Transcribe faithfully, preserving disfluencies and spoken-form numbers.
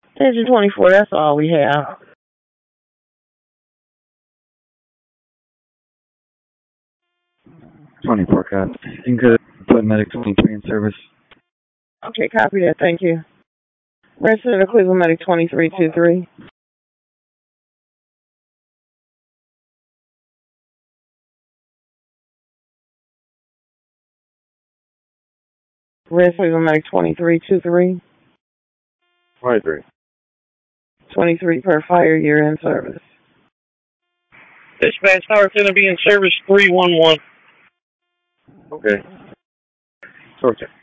Engine twenty-four, that's all we have. twenty-four cops. You can go put Medic twenty-three in service. Okay, copy that. Thank you. Resident of Cleveland Medic twenty-three two three. Resident of Cleveland Medic twenty-three two three. twenty-three. twenty-three per fire, you're in service. Dispatch tower going to be in service three one one. Okay. Torture.